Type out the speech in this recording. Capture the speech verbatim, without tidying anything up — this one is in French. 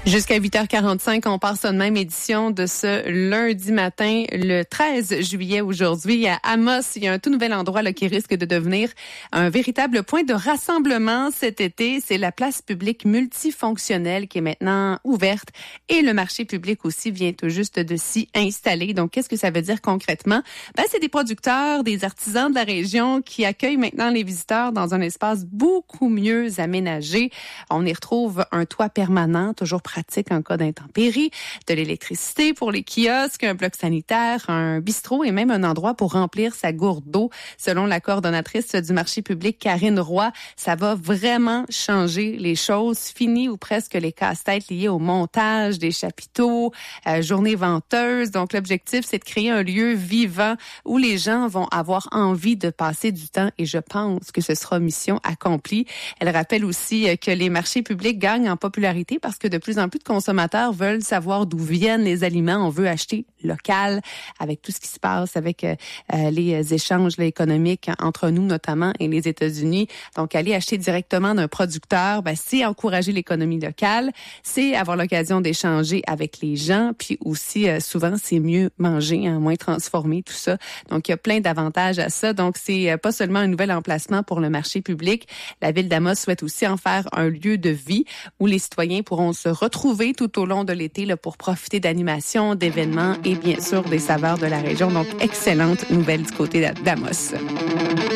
Jusqu'à huit heures quarante-cinq, on passe à une même édition de ce lundi matin, le treize juillet aujourd'hui. À Amos, il y a un tout nouvel endroit là, qui risque de devenir un véritable point de rassemblement cet été. C'est la place publique multifonctionnelle qui est maintenant ouverte et le marché public aussi vient tout juste de s'y installer. Donc, qu'est-ce que ça veut dire concrètement? Ben, c'est des producteurs, des artisans de la région qui accueillent maintenant les visiteurs dans un espace beaucoup mieux aménagé. On y retrouve un toit permanent, toujours pratique en cas d'intempérie, de l'électricité pour les kiosques, un bloc sanitaire, un bistrot et même un endroit pour remplir sa gourde d'eau. Selon la coordonnatrice du marché public, Karine Roy, ça va vraiment changer les choses. Fini ou presque les casse-têtes liés au montage des chapiteaux, euh, journées venteuses. Donc, l'objectif, c'est de créer un lieu vivant où les gens vont avoir envie de passer du temps et je pense que ce sera mission accomplie. Elle rappelle aussi que les marchés publics gagnent en popularité parce que de plus en plus de consommateurs veulent savoir d'où viennent les aliments. On veut acheter local avec tout ce qui se passe avec euh, les échanges là, économiques entre nous notamment et les États-Unis. Donc, aller acheter directement d'un producteur, ben, c'est encourager l'économie locale, c'est avoir l'occasion d'échanger avec les gens, puis aussi euh, souvent c'est mieux manger, hein, moins transformé, tout ça. Donc, il y a plein d'avantages à ça. Donc, c'est pas seulement un nouvel emplacement pour le marché public. La ville d'Amos souhaite aussi en faire un lieu de vie où les citoyens pourront se retrouver tout au long de l'été là, pour profiter d'animations, d'événements et bien sûr des saveurs de la région. Donc, excellente nouvelle du côté d'Amos.